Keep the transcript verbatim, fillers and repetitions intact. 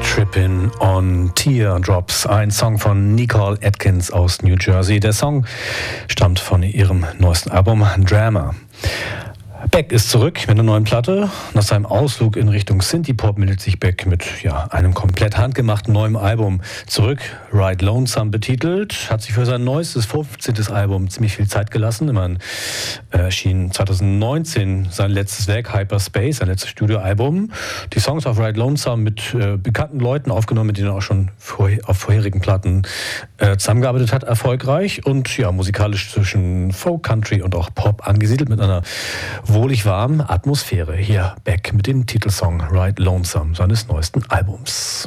Trippin' on Teardrops, ein Song von Nicole Atkins aus New Jersey. Der Song stammt von ihrem neuesten Album Drama. Beck ist zurück mit einer neuen Platte. Nach seinem Ausflug in Richtung Synthie-Pop meldet sich Beck mit ja, einem komplett handgemachten neuen Album zurück. Ride Lonesome betitelt, hat sich für sein neuestes fünfzehntes Album ziemlich viel Zeit gelassen. Immerhin äh, erschien zwanzig neunzehn sein letztes Werk Hyperspace, sein letztes Studioalbum. Die Songs auf Ride Lonesome mit äh, bekannten Leuten aufgenommen, mit denen er auch schon vor, auf vorherigen Platten äh, zusammengearbeitet hat, erfolgreich und ja, musikalisch zwischen Folk, Country und auch Pop angesiedelt mit einer wohlig warmen Atmosphäre. Hier Beck mit dem Titelsong Ride Lonesome seines neuesten Albums.